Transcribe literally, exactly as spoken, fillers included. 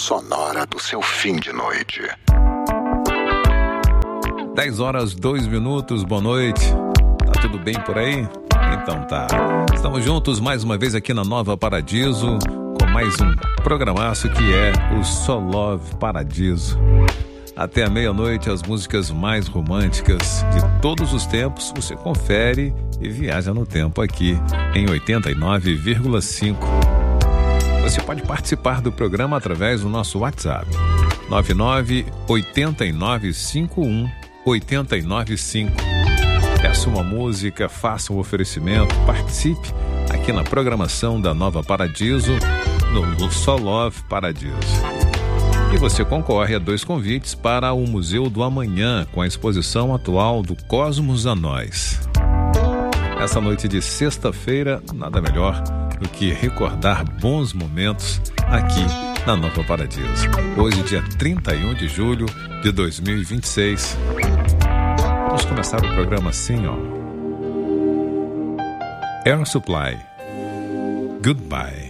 sonora do seu fim de noite. dez horas, dois minutos, boa noite. Tá tudo bem por aí? Então tá. Estamos juntos mais uma vez aqui na Nova Paradiso, com mais um programaço que é o So Love Paradiso. Até a meia-noite, as músicas mais românticas de todos os tempos, você confere e viaja no tempo aqui em oitenta e nove vírgula cinco. Você pode participar do programa através do nosso WhatsApp nove nove oito nove cinco um oito nove cinco. Peça uma música, faça um oferecimento, participe aqui na programação da Nova Paradiso, no So Love Paradiso. E você concorre a dois convites para o Museu do Amanhã, com a exposição atual do Cosmos a Nós. Essa noite de sexta-feira, nada melhor do que recordar bons momentos aqui na Nova Paradiso. Hoje, dia trinta e um de julho de dois mil e vinte e seis. Vamos começar o programa assim, ó. Air Supply. Goodbye.